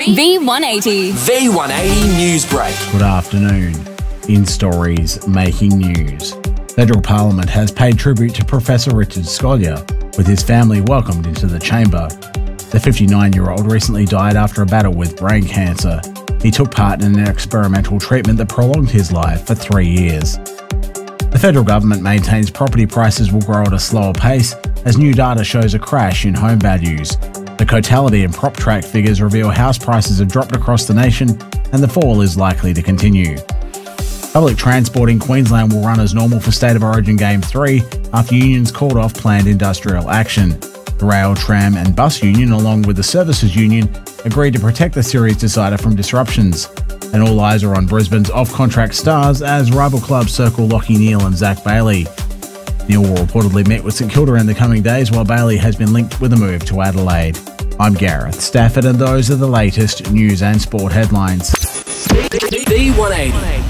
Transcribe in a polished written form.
V180. V180 News Break. Good afternoon. In stories making news. Federal Parliament has paid tribute to Professor Richard Scolia, with his family welcomed into the chamber. The 59-year-old recently died after a battle with brain cancer. He took part in an experimental treatment that prolonged his life for 3 years. The federal government maintains property prices will grow at a slower pace as new data shows a crash in home values. The Cotality and PropTrack figures reveal house prices have dropped across the nation and the fall is likely to continue. Public transport in Queensland will run as normal for State of Origin Game 3 after unions called off planned industrial action. The Rail, Tram and Bus Union, along with the Services Union, agreed to protect the series decider from disruptions. And all eyes are on Brisbane's off-contract stars as rival clubs circle Lachie Neale and Zach Bailey. Neale will reportedly meet with St Kilda in the coming days, while Bailey has been linked with a move to Adelaide. I'm Gareth Stafford, and those are the latest news and sport headlines. V180.